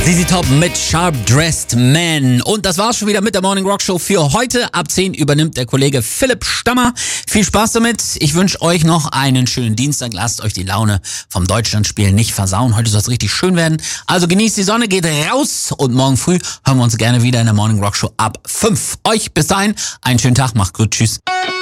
ZZ Top mit Sharp Dressed Man. Und das war's schon wieder mit der Morning Rock Show für heute. Ab 10 übernimmt der Kollege Philipp Stammer. Viel Spaß damit. Ich wünsche euch noch einen schönen Dienstag. Lasst euch die Laune vom Deutschlandspiel nicht versauen. Heute soll es richtig schön werden. Also genießt die Sonne, geht raus. Und morgen früh hören wir uns gerne wieder in der Morning Rock Show ab 5. Euch bis dahin einen schönen Tag. Macht gut. Tschüss.